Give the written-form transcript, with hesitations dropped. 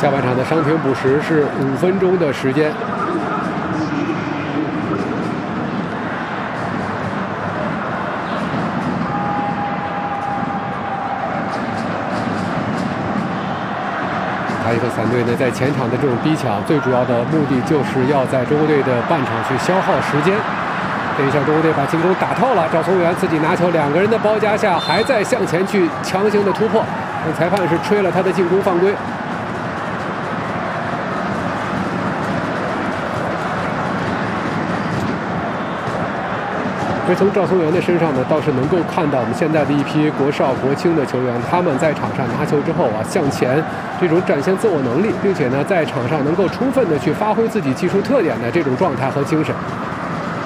下半场的伤停补时是5分钟的时间。塔吉克斯坦队呢，在前场的这种逼抢，最主要的目的就是要在中国队的半场去消耗时间。这一下，中国队把进攻打透了，赵松元自己拿球，2个人的包夹下，还在向前去强行的突破，但裁判是吹了他的进攻犯规。所以从赵松元的身上呢，倒是能够看到我们现在的一批国少、国青的球员，他们在场上拿球之后啊，向前这种展现自我能力，并且呢，在场上能够充分的去发挥自己技术特点的这种状态和精神。